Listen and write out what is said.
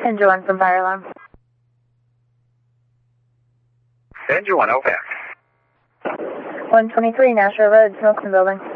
Engine 1 from fire alarm. Engine 1, over. 123 Nashua Road, Smilkson Building.